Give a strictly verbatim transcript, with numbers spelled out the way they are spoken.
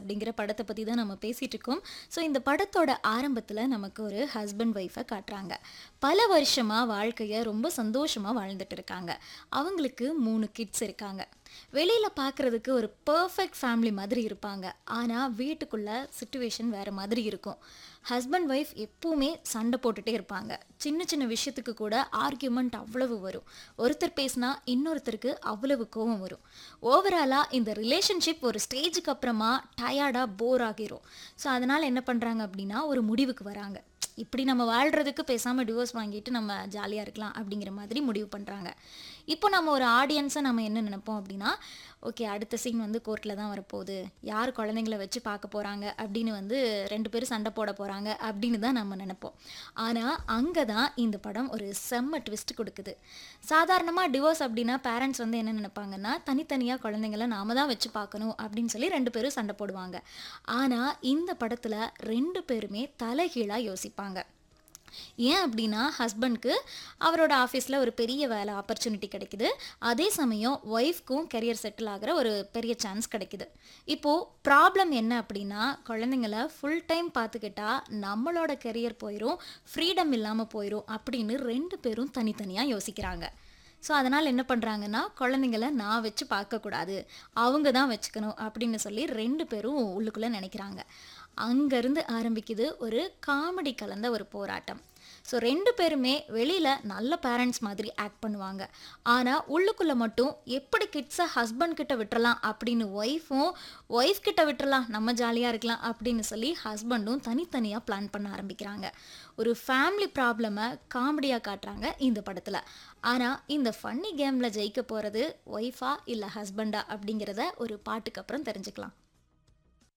அப்படிங்கிற படத்தை பற்றி தான் நம்ம பேசிகிட்டு இருக்கோம். ஸோ இந்த படத்தோட ஆரம்பத்தில் நமக்கு ஒரு ஹஸ்பண்ட் ஒய்ஃபை காட்டுறாங்க. பல வருஷமாக வாழ்க்கையை ரொம்ப சந்தோஷமாக வாழ்ந்துட்டு இருக்காங்க. அவங்களுக்கு மூணு கிட்ஸ் இருக்காங்க. வெளியில் பார்க்குறதுக்கு ஒரு பர்ஃபெக்ட் ஃபேமிலி மாதிரி இருப்பாங்க. ஆனால் வீட்டுக்குள்ளே சுச்சுவேஷன் வேறு மாதிரி இருக்கும். ஹஸ்பண்ட் ஒய்ஃப் எப்பவுமே சண்டை போட்டுகிட்டே இருப்பாங்க. சின்ன சின்ன விஷயத்துக்கு கூட ஆர்கியூமெண்ட் அவ்வளவு வரும். ஒருத்தர் பேசினா இன்னொருத்தருக்கு அவ்வளவு கோவம் வரும். ஓவராலாக இந்த ரிலேஷன்ஷிப் ஒரு ஸ்டேஜுக்கு அப்புறமா டயர்டாக போர் ஆகிரும். ஸோ அதனால் என்ன பண்ணுறாங்க அப்படின்னா ஒரு முடிவுக்கு வராங்க. இப்படி நம்ம வாழ்கிறதுக்கு பேசாமல் டிவோர்ஸ் வாங்கிட்டு நம்ம ஜாலியாக இருக்கலாம் அப்படிங்கிற மாதிரி முடிவு பண்ணுறாங்க. இப்போ நம்ம ஒரு ஆடியன்ஸை நம்ம என்ன நினைப்போம் அப்படின்னா, ஓகே அடுத்த சீன் வந்து கோர்ட்டில் தான் வரப்போகுது, யார் குழந்தைங்கள வச்சு பார்க்க போகிறாங்க அப்படின்னு வந்து ரெண்டு பேரும் சண்டை போட போகிறாங்க அப்படின்னு தான் நம்ம நினைப்போம். ஆனால் அங்கே தான் இந்த படம் ஒரு செம்ம ட்விஸ்ட் கொடுக்குது. சாதாரணமாக டிவோர்ஸ் அப்படின்னா பேரண்ட்ஸ் வந்து என்ன நினைப்பாங்கன்னா, தனித்தனியாக குழந்தைங்கள நாம தான் வச்சு பார்க்கணும் அப்படின்னு சொல்லி ரெண்டு பேரும் சண்டை போடுவாங்க. ஆனால் இந்த படத்தில் ரெண்டு பேருமே தலைகீழாக யோசிப்பாங்க. ஏன் அப்படின்னா ஹஸ்பண்ட்க்கு அவரோட ஆஃபீஸில் ஒரு பெரிய வேலை ஆப்பர்ச்சுனிட்டி கிடைக்குது. அதே சமயம் ஒய்ஃப்க்கும் கெரியர் செட்டில் ஆகிற ஒரு பெரிய சான்ஸ் கிடைக்குது. இப்போது ப்ராப்ளம் என்ன அப்படின்னா, குழந்தைங்கள ஃபுல் டைம் பார்த்துக்கிட்டா நம்மளோட கெரியர் போயிடும், ஃப்ரீடம் இல்லாமல் போயிடும் அப்படின்னு ரெண்டு பேரும் தனித்தனியாக யோசிக்கிறாங்க. ஸோ அதனால் என்ன பண்ணுறாங்கன்னா, குழந்தைங்கள நான் வச்சு பார்க்கக்கூடாது, அவங்க தான் வச்சுக்கணும் அப்படின்னு சொல்லி ரெண்டு பேரும் உள்ளுக்குள்ளே நினைக்கிறாங்க. அங்கேருந்து ஆரம்பிக்குது ஒரு காமெடி கலந்த ஒரு போராட்டம். ஸோ ரெண்டு பேருமே வெளியில் நல்ல பேரண்ட்ஸ் மாதிரி ஆக்ட் பண்ணுவாங்க. ஆனால் உள்ளுக்குள்ளே மட்டும் எப்படி கிட்ஸை ஹஸ்பண்ட் கிட்ட விட்டுறலாம் அப்படின்னு ஒய்ஃபும், ஒய்ஃப் கிட்ட விட்டுறலாம் நம்ம ஜாலியாக இருக்கலாம் அப்படின்னு சொல்லி ஹஸ்பண்டும் தனித்தனியாக பிளான் பண்ண ஆரம்பிக்கிறாங்க. ஒரு ஃபேமிலி ப்ராப்ளமை காமெடியாக காட்டுறாங்க இந்த படத்தில். ஆனால் இந்த ஃபன்னி கேமில் ஜெயிக்க போகிறது ஒய்ஃபா இல்லை ஹஸ்பண்டா அப்படிங்கிறத ஒரு பாட்டுக்கு அப்புறம் தெரிஞ்சுக்கலாம்.